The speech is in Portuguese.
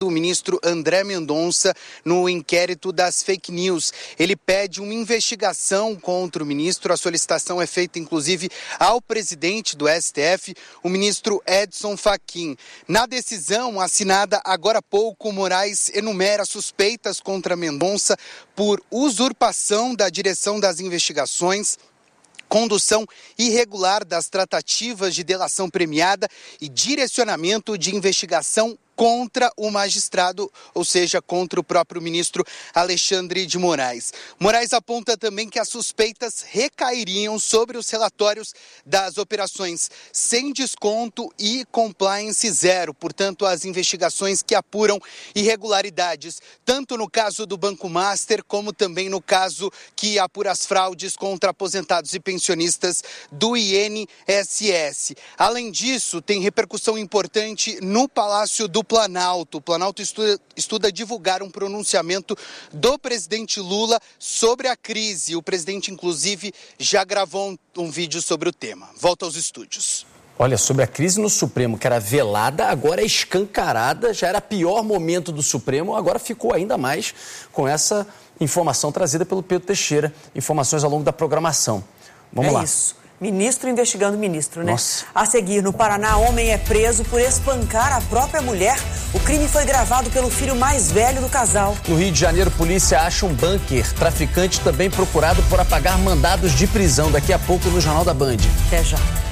o ministro André Mendonça no inquérito das fake news. Ele pede uma investigação contra o ministro. A solicitação é feita, inclusive, ao presidente do STF, o ministro Edson Fachin. Na decisão assinada agora há pouco, Moraes enumera suspeitas contra Mendonça por usurpação da direção das investigações, condução irregular das tratativas de delação premiada e direcionamento de investigação contra o magistrado, ou seja, contra o próprio ministro Alexandre de Moraes. Moraes aponta também que as suspeitas recairiam sobre os relatórios das operações sem desconto e compliance zero, portanto, as investigações que apuram irregularidades, tanto no caso do Banco Master, como também no caso que apura as fraudes contra aposentados e pensionistas do INSS. Além disso, tem repercussão importante no Palácio do Planalto. O Planalto estuda divulgar um pronunciamento do presidente Lula sobre a crise. O presidente, inclusive, já gravou um vídeo sobre o tema. Volta aos estúdios. Olha, sobre a crise no Supremo, que era velada, agora é escancarada, já era pior momento do Supremo, agora ficou ainda mais com essa informação trazida pelo Pedro Teixeira, informações ao longo da programação. Vamos lá. Isso. Ministro investigando ministro, né? Nossa. A seguir, no Paraná, homem é preso por espancar a própria mulher. O crime foi gravado pelo filho mais velho do casal. No Rio de Janeiro, polícia acha um bunker. Traficante também procurado por apagar mandados de prisão. Daqui a pouco no Jornal da Band. Até já.